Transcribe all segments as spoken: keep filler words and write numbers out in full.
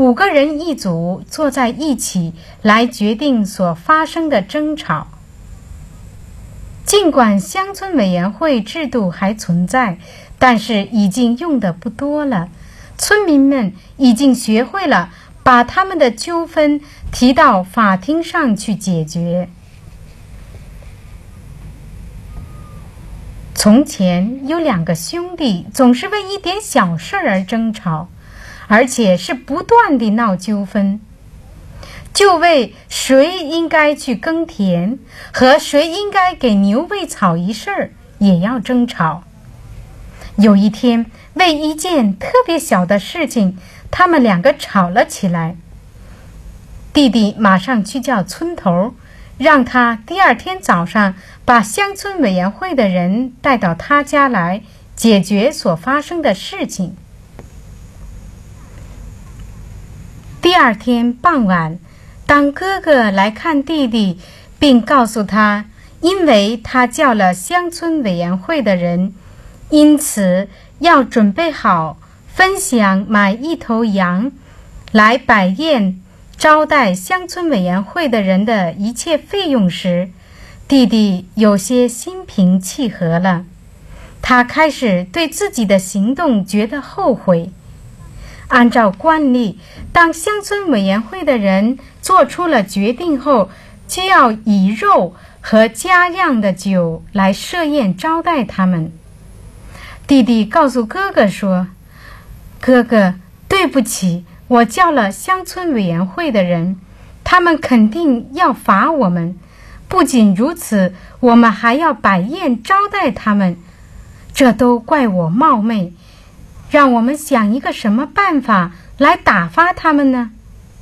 五个人一组坐在一起来决定所发生的争吵。尽管乡村委员会制度还存在，但是已经用得不多了。村民们已经学会了把他们的纠纷提到法庭上去解决。从前有两个兄弟总是为一点小事而争吵，而且是不断地闹纠纷，就为谁应该去耕田和谁应该给牛喂草一事也要争吵。有一天，为一件特别小的事情，他们两个吵了起来。弟弟马上去叫村头，让他第二天早上把乡村委员会的人带到他家来解决所发生的事情。第二天傍晚，当哥哥来看弟弟，并告诉他，因为他叫了乡村委员会的人，因此要准备好分享买一头羊来摆宴招待乡村委员会的人的一切费用时，弟弟有些心平气和了。他开始对自己的行动觉得后悔。按照惯例，当乡村委员会的人做出了决定后，就要以肉和佳酿的酒来设宴招待他们。弟弟告诉哥哥说，哥哥，对不起，我叫了乡村委员会的人，他们肯定要罚我们。不仅如此，我们还要摆宴招待他们，这都怪我冒昧。让我们想一个什么办法来打发他们呢？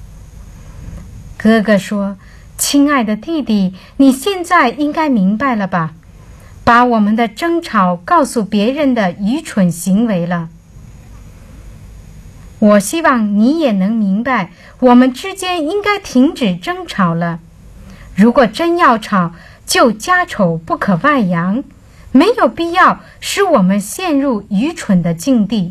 哥哥说，亲爱的弟弟，你现在应该明白了吧？把我们的争吵告诉别人的愚蠢行为了。我希望你也能明白，我们之间应该停止争吵了。如果真要吵，就家丑不可外扬，没有必要使我们陷入愚蠢的境地。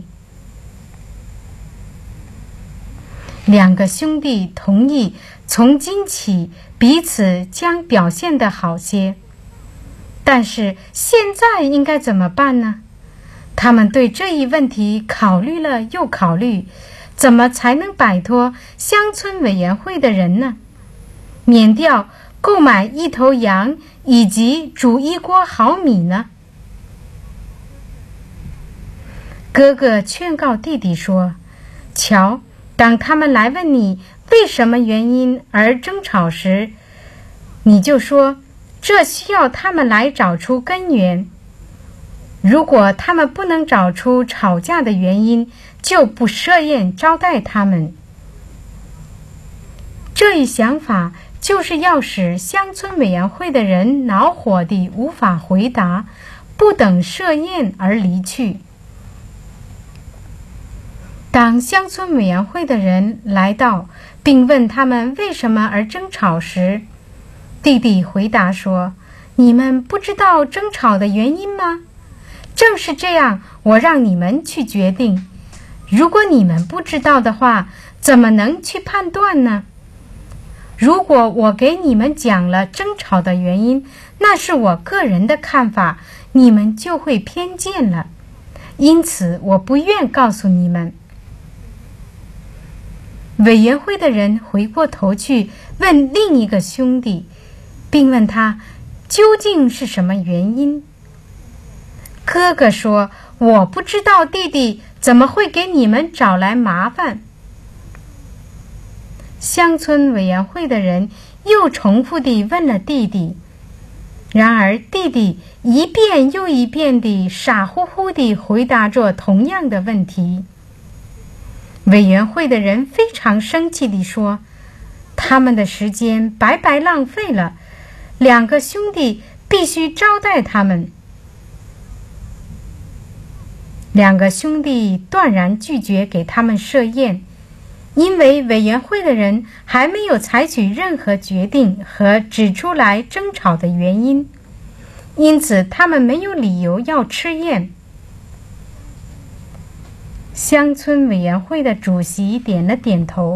两个兄弟同意从今起彼此将表现得好些。但是现在应该怎么办呢？他们对这一问题考虑了又考虑，怎么才能摆脱乡村委员会的人呢？免掉购买一头羊以及煮一锅好米呢？哥哥劝告弟弟说，瞧，当他们来问你为什么原因而争吵时，你就说，这需要他们来找出根源。如果他们不能找出吵架的原因，就不设宴招待他们。这一想法就是要使乡村委员会的人恼火地无法回答，不等设宴而离去。当乡村委员会的人来到，并问他们为什么而争吵时，弟弟回答说，你们不知道争吵的原因吗？正是这样，我让你们去决定。如果你们不知道的话，怎么能去判断呢？如果我给你们讲了争吵的原因，那是我个人的看法，你们就会偏见了。因此，我不愿告诉你们。委员会的人回过头去问另一个兄弟，并问他究竟是什么原因。哥哥说，我不知道弟弟怎么会给你们找来麻烦。乡村委员会的人又重复地问了弟弟，然而弟弟一遍又一遍地傻乎乎地回答着同样的问题。委员会的人非常生气地说，他们的时间白白浪费了，两个兄弟必须招待他们。两个兄弟断然拒绝给他们设宴，因为委员会的人还没有采取任何决定和指出来争吵的原因，因此他们没有理由要吃宴。乡村委员会的主席点了点头。